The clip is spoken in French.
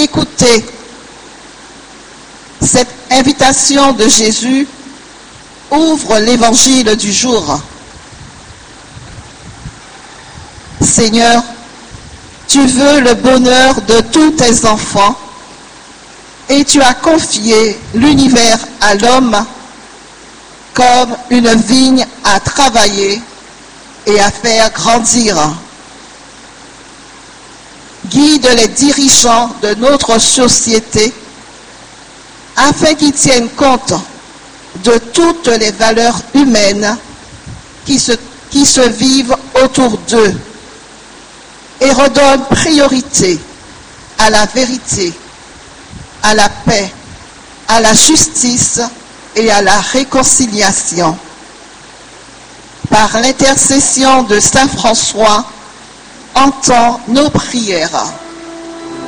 écouter cette invitation de Jésus, ouvre l'évangile du jour. Seigneur, tu veux le bonheur de tous tes enfants et tu as confié l'univers à l'homme comme une vigne à travailler et à faire grandir. Guide les dirigeants de notre société afin qu'ils tiennent compte de toutes les valeurs humaines qui se vivent autour d'eux et redonnent priorité à la vérité, à la paix, à la justice et à la réconciliation. Par l'intercession de Saint François, entends nos prières.